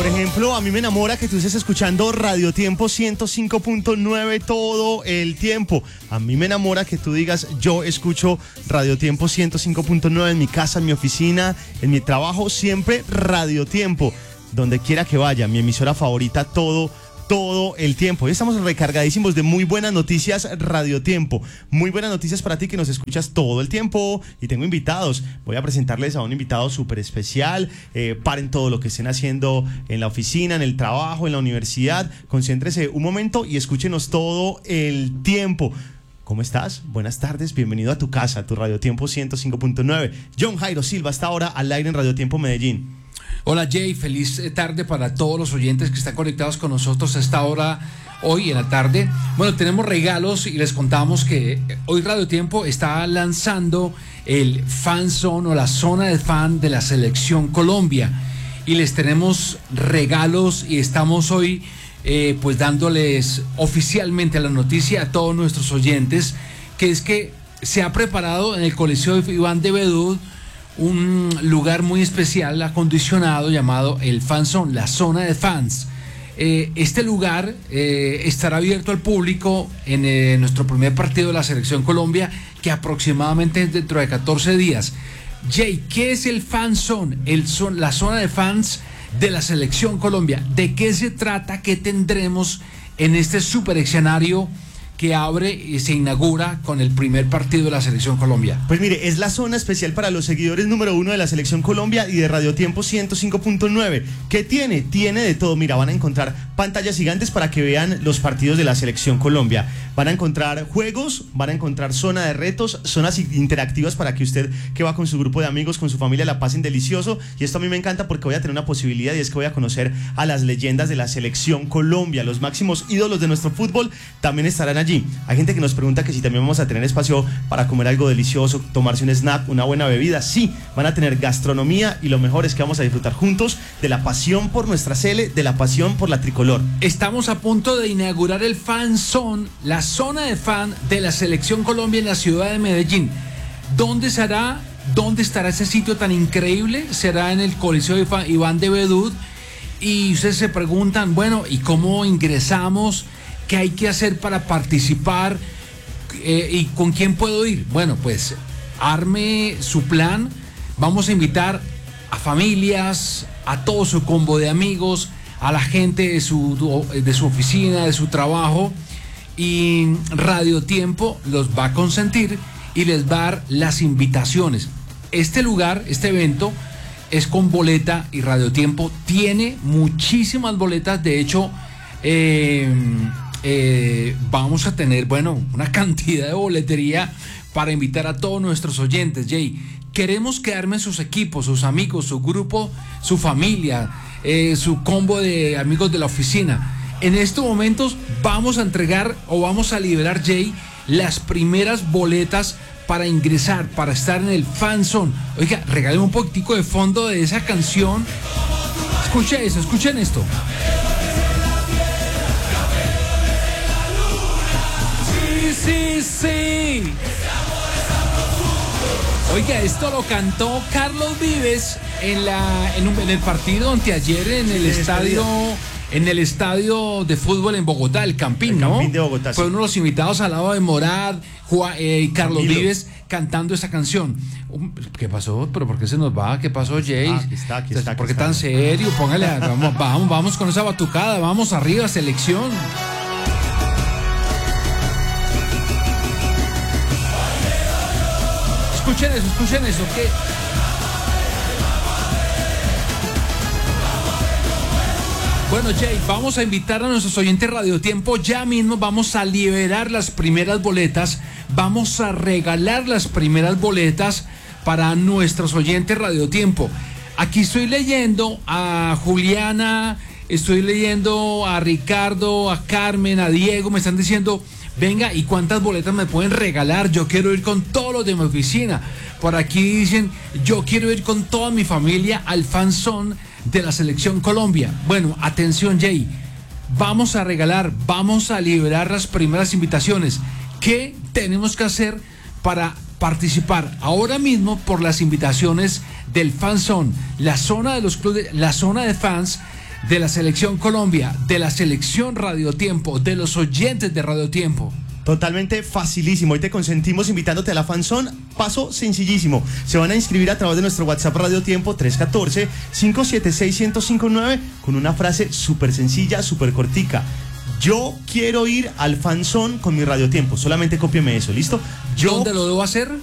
Por ejemplo, a mí me enamora que tú estés escuchando Radio Tiempo 105.9 todo el tiempo. A mí me enamora que tú digas, yo escucho Radio Tiempo 105.9 en mi casa, en mi oficina, en mi trabajo, siempre Radio Tiempo. Donde quiera que vaya, mi emisora favorita, todo el tiempo. Hoy estamos recargadísimos de muy buenas noticias, Radio Tiempo. Muy buenas noticias para ti que nos escuchas todo el tiempo. Y tengo invitados. Voy a presentarles a un invitado súper especial. Paren todo lo que estén haciendo en la oficina, en el trabajo, en la universidad. Concéntrese un momento y escúchenos todo el tiempo. ¿Cómo estás? Buenas tardes, bienvenido a tu casa, a tu Radio Tiempo 105.9. John Jairo Silva está ahora al aire en Radio Tiempo Medellín. Hola Jay, feliz tarde para todos los oyentes que están conectados con nosotros a esta hora, hoy en la tarde. Bueno, tenemos regalos y les contamos que hoy Radio Tiempo está lanzando el Fan Zone o la zona de fan de la Selección Colombia. Y les tenemos regalos y estamos hoy pues dándoles oficialmente la noticia a todos nuestros oyentes, que es que se ha preparado en el Coliseo Iván de Bedú un lugar muy especial acondicionado llamado el Fan Zone, la zona de fans. Este lugar estará abierto al público en nuestro primer partido de la Selección Colombia, que aproximadamente es dentro de 14 días. Jay, ¿qué es el Fan Zone? La zona de fans de la Selección Colombia. ¿De qué se trata? ¿Qué tendremos en este super escenario que abre y se inaugura con el primer partido de la Selección Colombia? Pues mire, es la zona especial para los seguidores número 1 de la Selección Colombia y de Radio Tiempo 105.9. ¿Qué tiene? Tiene de todo. Mira, van a encontrar pantallas gigantes para que vean los partidos de la Selección Colombia. Van a encontrar juegos, van a encontrar zona de retos, zonas interactivas para que usted, que va con su grupo de amigos, con su familia, la pasen delicioso. Y esto a mí me encanta porque voy a tener una posibilidad, y es que voy a conocer a las leyendas de la Selección Colombia. Los máximos ídolos de nuestro fútbol también estarán allí. Hay gente que nos pregunta que si también vamos a tener espacio para comer algo delicioso, tomarse un snack, una buena bebida. Sí, van a tener gastronomía, y lo mejor es que vamos a disfrutar juntos de la pasión por nuestra Sele, de la pasión por la tricolor. Estamos a punto de inaugurar el Fan Zone, la zona de fan de la Selección Colombia en la ciudad de Medellín. ¿Dónde será? ¿Dónde estará ese sitio tan increíble? Será en el Coliseo Iván de Bedú. Y ustedes se preguntan, bueno, ¿y cómo ingresamos? ¿Qué hay que hacer para participar? ¿Y con quién puedo ir? Bueno, pues arme su plan. Vamos a invitar a familias, a todo su combo de amigos, a la gente de su oficina, de su trabajo. Y Radio Tiempo los va a consentir y les va a dar las invitaciones. Este lugar, este evento, es con boleta, y Radio Tiempo tiene muchísimas boletas. De hecho, vamos a tener, bueno, una cantidad de boletería para invitar a todos nuestros oyentes. Jay, queremos que armen sus equipos, sus amigos, su grupo, su familia, su combo de amigos de la oficina. En estos momentos vamos a entregar o vamos a liberar, Jay, las primeras boletas para ingresar, para estar en el Fan Zone. Oiga, regáleme un poquitico de fondo de esa canción. Escuchen esto. Sí. Oiga, esto lo cantó Carlos Vives en el partido anteayer en el estadio de fútbol en Bogotá, el Campín, ¿no? Campín de Bogotá. Fue uno de los invitados al lado de Morad y Carlos Vives cantando esa canción. ¿Qué pasó? ¿Pero por qué se nos va? ¿Qué pasó, Jay? Aquí está. ¿Por qué tan serio? Póngale, vamos con esa batucada, vamos arriba, selección. Escuchen eso, ¿qué? Bueno, Jay, vamos a invitar a nuestros oyentes Radio Tiempo. Ya mismo vamos a liberar las primeras boletas. Vamos a regalar las primeras boletas para nuestros oyentes Radio Tiempo. Aquí estoy leyendo a Juliana, estoy leyendo a Ricardo, a Carmen, a Diego. Me están diciendo, venga, ¿y cuántas boletas me pueden regalar? Yo quiero ir con todos los de mi oficina. Por aquí dicen, yo quiero ir con toda mi familia al Fan Zone de la Selección Colombia. Bueno, atención, Jay, vamos a regalar, vamos a liberar las primeras invitaciones. ¿Qué tenemos que hacer para participar ahora mismo por las invitaciones del Fan Zone, la zona de los clubes, la zona de fans de la Selección Colombia, de la Selección Radio Tiempo, de los oyentes de Radio Tiempo. Totalmente facilísimo. Hoy te consentimos invitándote a la fanzón. Paso sencillísimo. Se van a inscribir a través de nuestro WhatsApp Radio Tiempo 314-576-1059 con una frase súper sencilla, súper cortica. Yo quiero ir al fanzón con mi Radio Tiempo. Solamente cópieme eso, ¿listo? ¿Dónde lo debo hacer?